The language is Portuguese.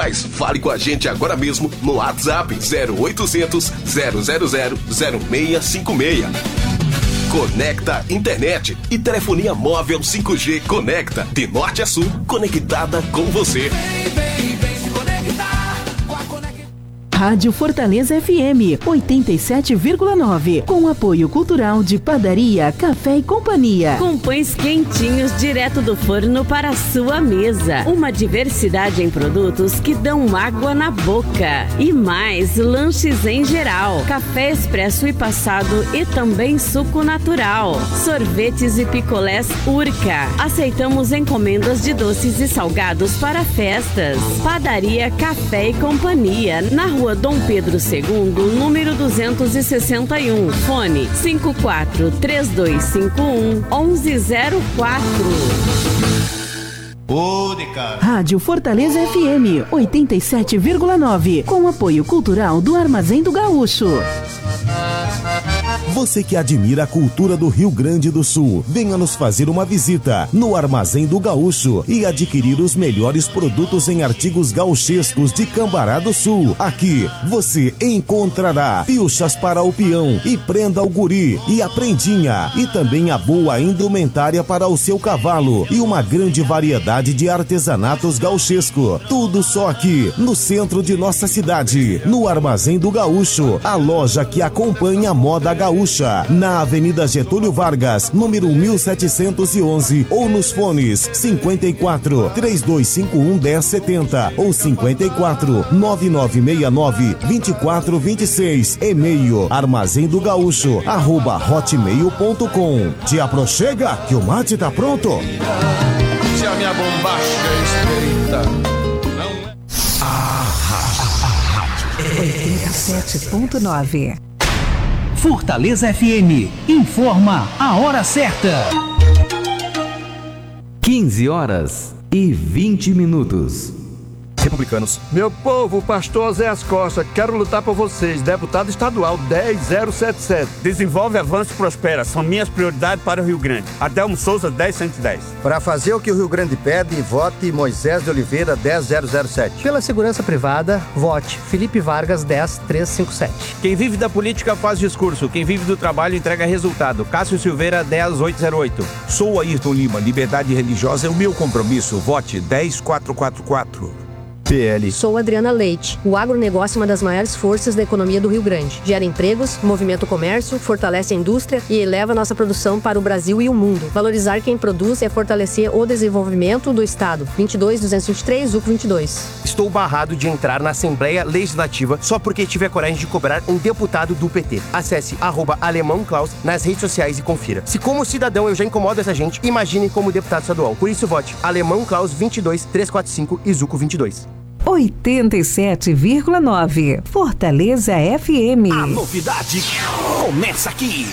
mais. Fale com a gente agora mesmo no WhatsApp 0800 000 0656. Conecta Internet e telefonia móvel 5G Conecta. De norte a sul, conectada com você. Vem se conectar com a Rádio Fortaleza FM 87,9, com apoio cultural de Padaria, Café e Companhia. Com pães quentinhos direto do forno para a sua mesa. Uma diversidade em produtos que dão água na boca. E mais lanches em geral. Café expresso e passado e também suco natural. Sorvetes e picolés Urca. Aceitamos encomendas de doces e salgados para festas. Padaria, Café e Companhia, na Rua Dom Pedro II, número 261. Fone 54-3251-1104. Rádio Fortaleza FM 87,9, com apoio cultural do Armazém do Gaúcho. Você que admira a cultura do Rio Grande do Sul, venha nos fazer uma visita no Armazém do Gaúcho e adquirir os melhores produtos em artigos gauchescos de Cambará do Sul. Aqui você encontrará pilchas para o peão e prenda ao guri e a prendinha, e também a boa indumentária para o seu cavalo e uma grande variedade de artesanatos gauchesco. Tudo só aqui no centro de nossa cidade, no Armazém do Gaúcho, a loja que acompanha a moda gaúcha, na Avenida Getúlio Vargas, número 1711, ou nos fones 54-3251-1070 ou 54-9969-2426. E-mail armazendogaúcho@hotmail.com. Te aproxega que o mate tá pronto. Se a minha bombacha estreita não é... A rádio 87.9. Fortaleza FM informa a hora certa. 15h20. Republicanos. Meu povo, pastor Zé As Costa, quero lutar por vocês. Deputado estadual 10077. Desenvolve, avança e prospera. São minhas prioridades para o Rio Grande. Adelmo Souza 10110. Para fazer o que o Rio Grande pede, vote Moisés de Oliveira 10007. Pela segurança privada, vote Felipe Vargas 10357. Quem vive da política faz discurso. Quem vive do trabalho entrega resultado. Cássio Silveira 10808. Sou Ayrton Lima. Liberdade religiosa é o meu compromisso. Vote 10444. PL. Sou Adriana Leite. O agronegócio é uma das maiores forças da economia do Rio Grande. Gera empregos, movimenta o comércio, fortalece a indústria e eleva nossa produção para o Brasil e o mundo. Valorizar quem produz é fortalecer o desenvolvimento do Estado. 22.223, ZUC 22. Estou barrado de entrar na Assembleia Legislativa só porque tive a coragem de cobrar um deputado do PT. Acesse @alemãoclaus nas redes sociais e confira. Se como cidadão eu já incomodo essa gente, imagine como deputado estadual. Por isso vote Alemão Claus 22345 e ZUC 22. 87,9. Fortaleza FM. A novidade começa aqui.